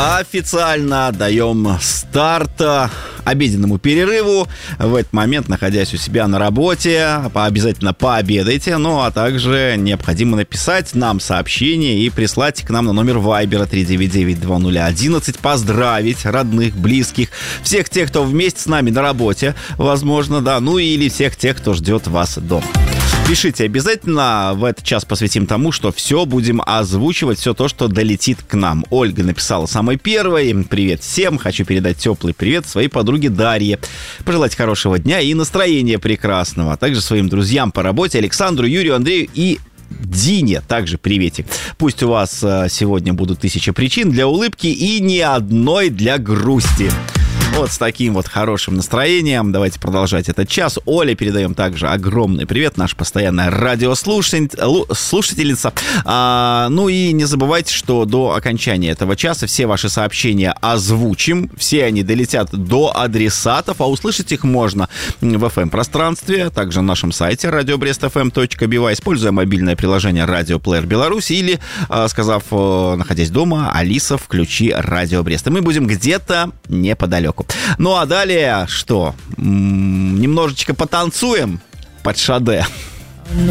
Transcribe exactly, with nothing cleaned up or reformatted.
Официально даем старт обеденному перерыву. В этот момент, находясь у себя на работе, обязательно пообедайте. Ну, а также необходимо написать нам сообщение и прислать к нам на номер Вайбера три девять девять два ноль одиннадцать. Поздравить родных, близких, всех тех, кто вместе с нами на работе, возможно, да, ну или всех тех, кто ждет вас дома. Пишите обязательно, в этот час посвятим тому, что все будем озвучивать, все то, что долетит к нам. Ольга написала самой первой. Привет всем, хочу передать теплый привет своей подруге Дарье. Пожелать хорошего дня и настроения прекрасного. А также своим друзьям по работе Александру, Юрию, Андрею и Дине также приветик. Пусть у вас сегодня будут тысячи причин для улыбки и ни одной для грусти. Вот с таким вот хорошим настроением давайте продолжать этот час. Оле передаем также огромный привет, наша постоянная радиослушательница. А, ну и не забывайте, что до окончания этого часа все ваши сообщения озвучим. Все они долетят до адресатов, а услышать их можно в эф эм-пространстве, также на нашем сайте радио брест эф эм точка би вай, используя мобильное приложение Радио Плеер Беларусь или, сказав, находясь дома, Алиса, включи Радио Брест. И мы будем где-то неподалеку. Ну а далее что? М-м, немножечко потанцуем под шаде.